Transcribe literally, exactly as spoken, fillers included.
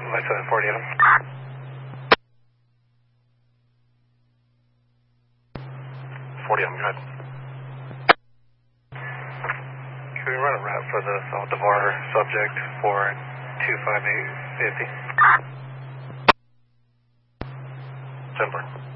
My seven forty, Adam. forty, I'm good. Can we run a route for the south of our subject for two five eight fifty? Timber.